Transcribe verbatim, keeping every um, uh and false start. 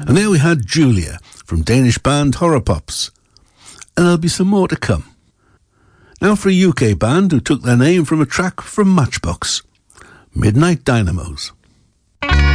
And there we had Julia from Danish band Horror Pops. And there'll be some more to come. Now for a U K band who took their name from a track from Matchbox, Midnight Dynamos.